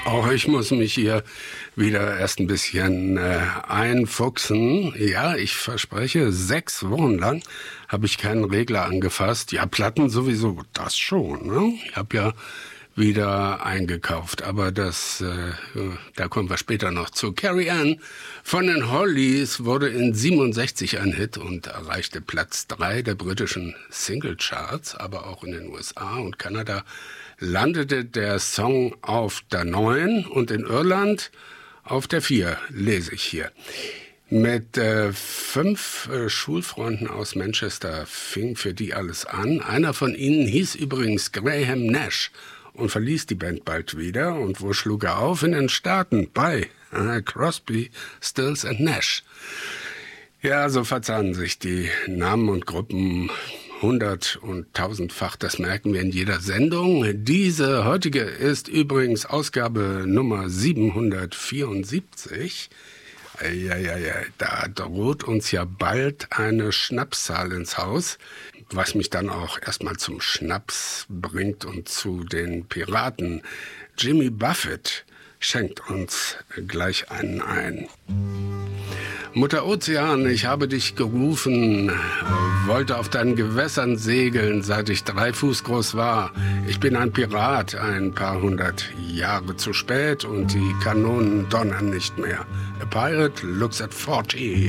Auch ich muss mich hier wieder erst ein bisschen einfuchsen. Ja, ich verspreche, 6 Wochen lang habe ich keinen Regler angefasst. Ja, Platten sowieso, das schon. Ne? Ich habe ja wieder eingekauft, aber da kommen wir später noch zu. Carrie Ann von den Hollies wurde in 67 ein Hit und erreichte Platz 3 der britischen Singlecharts, aber auch in den USA und Kanada landete der Song auf der 9 und in Irland auf der 4, lese ich hier. Mit 5 Schulfreunden aus Manchester fing für die alles an. Einer von ihnen hieß übrigens Graham Nash und verließ die Band bald wieder. Und wo schlug er auf? In den Staaten bei Crosby, Stills and Nash. Ja, so verzahnen sich die Namen und Gruppen 100- und 1000-fach, das merken wir in jeder Sendung. Diese heutige ist übrigens Ausgabe Nummer 774. Ja, da droht uns ja bald eine Schnapszahl ins Haus, was mich dann auch erstmal zum Schnaps bringt und zu den Piraten. Jimmy Buffett schenkt uns gleich einen ein. Mutter Ozean, ich habe dich gerufen, wollte auf deinen Gewässern segeln, seit ich 3 Fuß groß war. Ich bin ein Pirat, ein paar 100 Jahre zu spät und die Kanonen donnern nicht mehr. A pirate looks at 40.